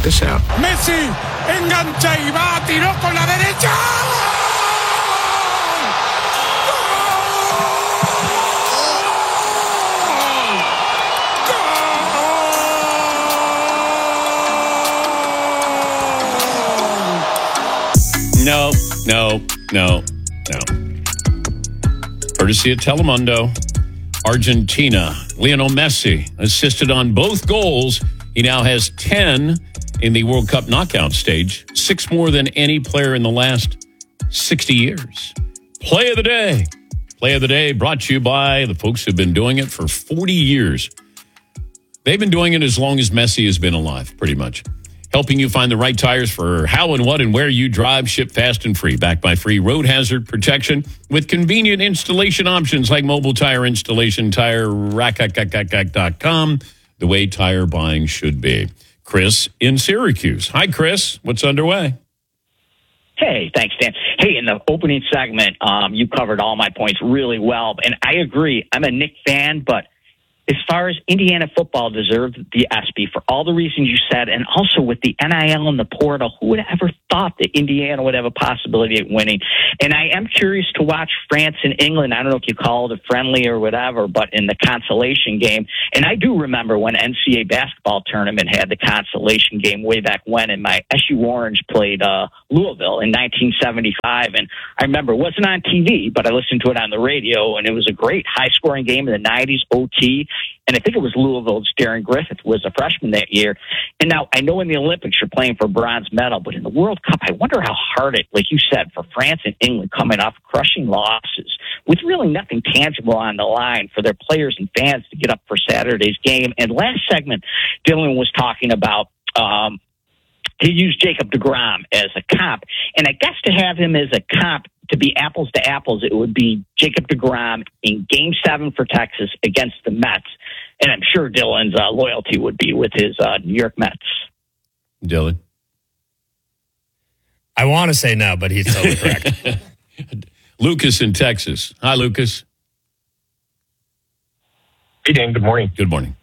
this out. Messi engancha y va, tiró con la derecha. No. Courtesy of Telemundo. Argentina. Lionel Messi assisted on both goals. He now has 10 in the World Cup knockout stage, 6 more than any player in the last 60 years. Play of the day. Play of the day brought to you by the folks who've been doing it for 40 years. They've been doing it as long as Messi has been alive, pretty much. Helping you find the right tires for how and what and where you drive. Ship fast and free. Backed by free road hazard protection with convenient installation options like mobile tire installation, TireRack.com. The way tire buying should be. Chris in Syracuse. Hi, Chris. What's underway? Hey, thanks, Dan. Hey, in the opening segment, you covered all my points really well. And I agree. I'm a Nick fan, but as far as Indiana football deserved the ESPY for all the reasons you said, and also with the NIL and the portal, who would have ever thought that Indiana would have a possibility of winning? And I am curious to watch France and England. I don't know if you call it a friendly or whatever, but in the consolation game. And I do remember when NCAA basketball tournament had the consolation game way back when, and my SU Orange played Louisville in 1975. And I remember it wasn't on TV, but I listened to it on the radio, and it was a great high-scoring game in the 90s, OT. And I think it was Louisville's Darren Griffith was a freshman that year. And now I know in the Olympics you're playing for bronze medal, but in the World Cup, I wonder how hard it, like you said, for France and England coming off crushing losses with really nothing tangible on the line for their players and fans to get up for Saturday's game. And last segment, Dylan was talking about he used Jacob deGrom as a comp. And I guess to have him as a comp, to be apples to apples, it would be Jacob deGrom in Game 7 for Texas against the Mets. And I'm sure Dylan's loyalty would be with his New York Mets. Dylan? I want to say no, but he's totally correct. Lucas in Texas. Hi, Lucas. Hey, Dan. Good morning. Good morning.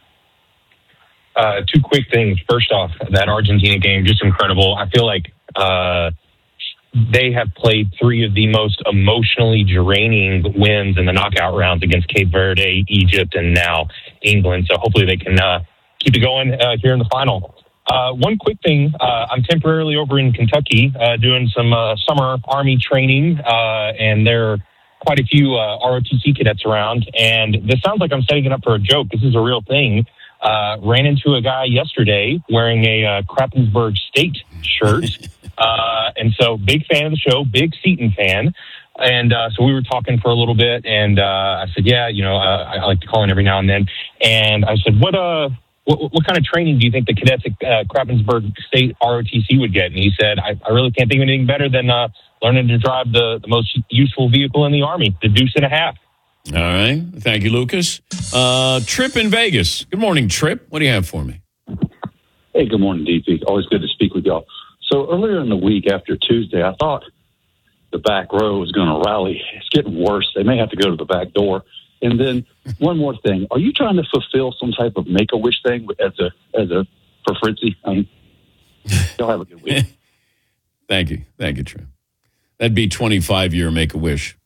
2 quick things. First off, that Argentina game, just incredible. I feel like they have played 3 of the most emotionally draining wins in the knockout rounds against Cape Verde, Egypt, and now England. So hopefully they can keep it going here in the final. One quick thing. I'm temporarily over in Kentucky doing some summer Army training, and there are quite a few ROTC cadets around. And this sounds like I'm setting it up for a joke. This is a real thing. Ran into a guy yesterday wearing a Krappensburg State shirt. And so big fan of the show, big Seton fan. And so we were talking for a little bit, and I said, yeah, I like to call in every now and then. And I said, what kind of training do you think the cadets at Krappensburg State ROTC would get? And he said, I really can't think of anything better than learning to drive the most useful vehicle in the Army, the Deuce and a Half. All right. Thank you, Lucas. Trip in Vegas. Good morning, Trip. What do you have for me? Hey, good morning, DP. Always good to speak with y'all. So earlier in the week after Tuesday, I thought the back row was going to rally. It's getting worse. They may have to go to the back door. And then one more thing. Are you trying to fulfill some type of Make-A-Wish thing for Fritzy? Y'all have a good week. Thank you. Thank you, Trip. That'd be 25-year Make-A-Wish.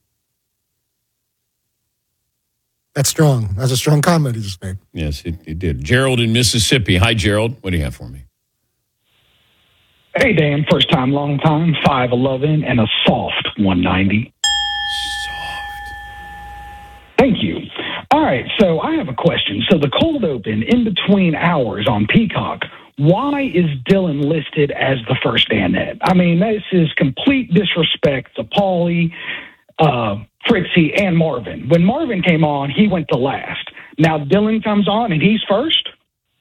That's strong. That's a strong comment he just made. Yes, it did. Gerald in Mississippi. Hi, Gerald. What do you have for me? Hey, Dan. First time, long time. 5'11" and a soft 190. Soft. Thank you. All right, so I have a question. So the cold open in between hours on Peacock, why is Dylan listed as the first Danette? I mean, this is complete disrespect to Paulie, Fritzy, and Marvin. When Marvin came on, he went to last. Now Dylan comes on and he's first?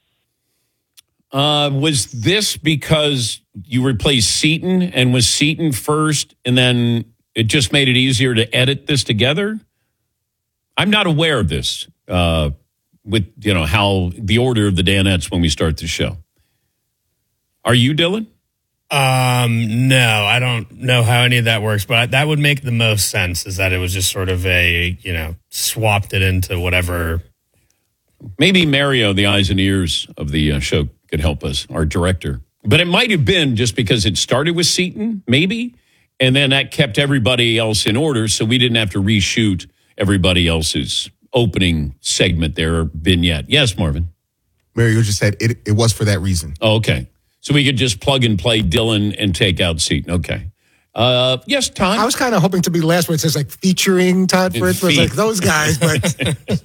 Was this because you replaced Seton and was Seton first and then it just made it easier to edit this together? I'm not aware of this with, how the order of the Danettes when we start the show. Are you, Dylan? No, I don't know how any of that works, but that would make the most sense is that it was just sort of swapped it into whatever. Maybe Mario, the eyes and ears of the show, could help us, our director. But it might have been just because it started with Seton, maybe, and then that kept everybody else in order, so we didn't have to reshoot everybody else's opening segment there, or vignette. Yes, Marvin? Mario just said it was for that reason. Oh, okay. So we could just plug and play Dylan and take out Seton. Okay. Yes, Todd? I was kind of hoping to be last where it says like featuring Todd Fritz, was like those guys, but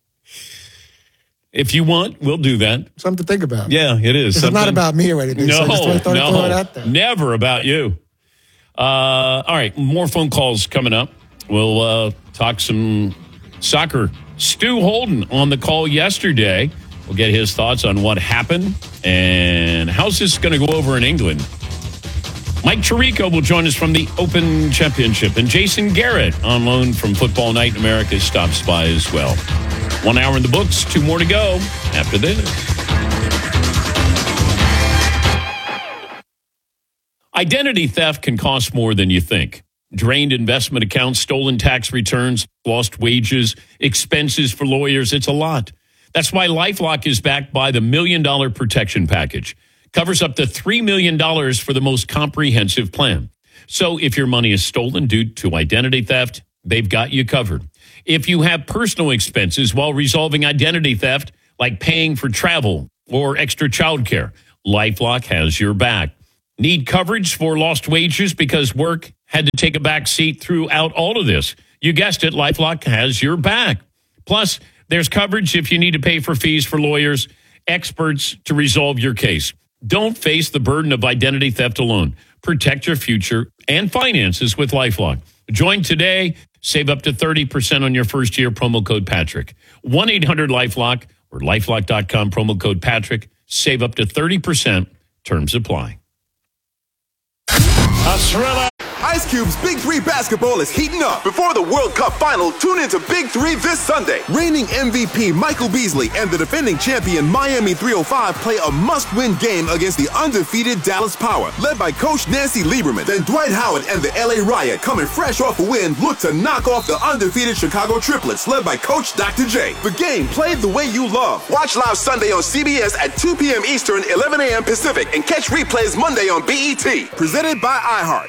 if you want, we'll do that. Something to think about. Yeah, it is. It's not about me or anything. No, so I just throw it out there. Never about you. All right, more phone calls coming up. We'll talk some soccer. Stu Holden on the call yesterday. We'll get his thoughts on what happened and how's this going to go over in England. Mike Tirico will join us from the Open Championship. And Jason Garrett, on loan from Football Night in America, stops by as well. 1 hour in the books, 2 more to go after this. Identity theft can cost more than you think. Drained investment accounts, stolen tax returns, lost wages, expenses for lawyers. It's a lot. That's why LifeLock is backed by the $1 Million Protection Package. Covers up to $3 million for the most comprehensive plan. So if your money is stolen due to identity theft, they've got you covered. If you have personal expenses while resolving identity theft, like paying for travel or extra childcare, LifeLock has your back. Need coverage for lost wages because work had to take a back seat throughout all of this? You guessed it, LifeLock has your back. Plus, there's coverage if you need to pay for fees for lawyers, experts to resolve your case. Don't face the burden of identity theft alone. Protect your future and finances with LifeLock. Join today. Save up to 30% on your first year. Promo code Patrick. 1-800-LifeLock or LifeLock.com. Promo code Patrick. Save up to 30%. Terms apply. A thriller. Ice Cube's Big 3 basketball is heating up. Before the World Cup final, tune into Big 3 this Sunday. Reigning MVP Michael Beasley and the defending champion Miami 305 play a must-win game against the undefeated Dallas Power, led by Coach Nancy Lieberman. Then Dwight Howard and the LA Riot, coming fresh off a win, look to knock off the undefeated Chicago Triplets, led by Coach Dr. J. The game played the way you love. Watch live Sunday on CBS at 2 p.m. Eastern, 11 a.m. Pacific, and catch replays Monday on BET. Presented by iHeart.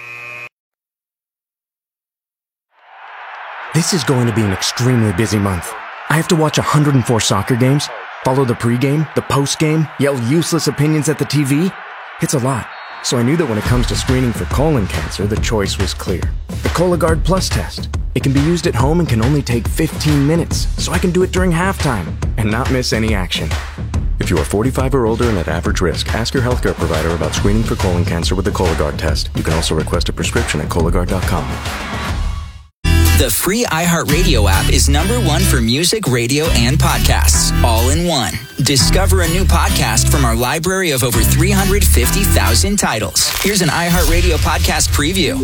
This is going to be an extremely busy month. I have to watch 104 soccer games, follow the pregame, the postgame, yell useless opinions at the TV. It's a lot. So I knew that when it comes to screening for colon cancer, the choice was clear. The Cologuard Plus test. It can be used at home and can only take 15 minutes, so I can do it during halftime and not miss any action. If you are 45 or older and at average risk, ask your healthcare provider about screening for colon cancer with the Cologuard test. You can also request a prescription at Cologuard.com. The free iHeartRadio app is #1 for music, radio, and podcasts, all in one. Discover a new podcast from our library of over 350,000 titles. Here's an iHeartRadio podcast preview.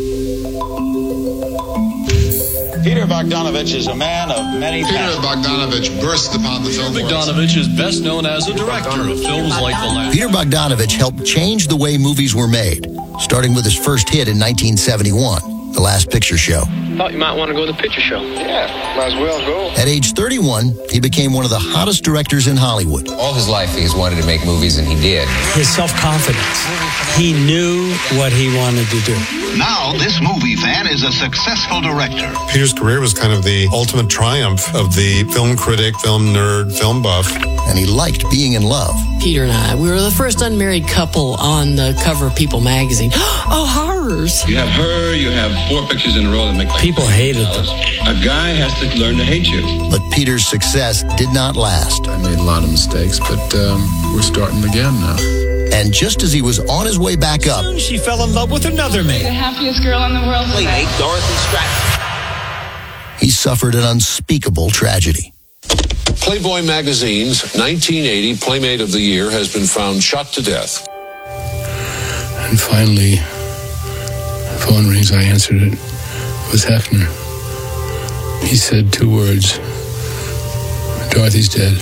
Peter Bogdanovich is a man of many passions. Peter Bogdanovich burst upon the film world. Bogdanovich is best known as a director of films like The Last. Peter Bogdanovich helped change the way movies were made, starting with his first hit in 1971, The Last Picture Show. Thought you might want to go to the picture show. Yeah, might as well go. At age 31, he became one of the hottest directors in Hollywood. All his life, he's wanted to make movies, and he did. His self-confidence. He knew what he wanted to do. Now, this movie fan is a successful director. Peter's career was kind of the ultimate triumph of the film critic, film nerd, film buff. And he liked being in love. Peter and I, we were the first unmarried couple on the cover of People magazine. Oh, horrors. You have her, you have 4 pictures in a row that make people hated them. A guy has to learn to hate you. But Peter's success did not last. I made a lot of mistakes, but we're starting again now. And just as he was on his way back up, she fell in love with another man. The happiest girl in the world. Dorothy Stratton. He suffered an unspeakable tragedy. Playboy magazine's 1980 Playmate of the Year has been found shot to death. And finally, the phone rings. I answered it. It was Hefner. He said 2 words. Dorothy's dead.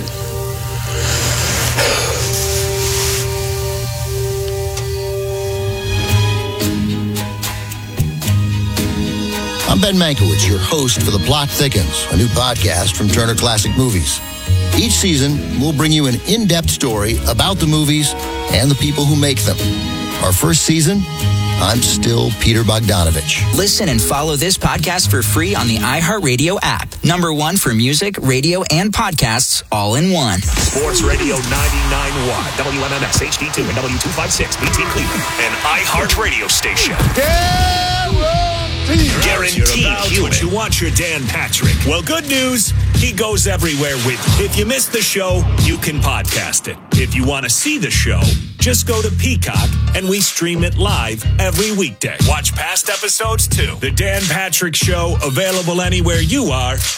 I'm Ben Mankiewicz, your host for The Plot Thickens, a new podcast from Turner Classic Movies. Each season, we'll bring you an in-depth story about the movies and the people who make them. Our first season, I'm still Peter Bogdanovich. Listen and follow this podcast for free on the iHeartRadio app. Number one for music, radio, and podcasts all in one. Sports Radio 99.1, WMMS HD2 and W256, BT Cleveland, an iHeartRadio station. Guaranteed human. What you want your Dan Patrick. Well, good news. He goes everywhere with you. If you missed the show, you can podcast it. If you want to see the show, just go to Peacock and we stream it live every weekday. Watch past episodes too. The Dan Patrick Show, available anywhere you are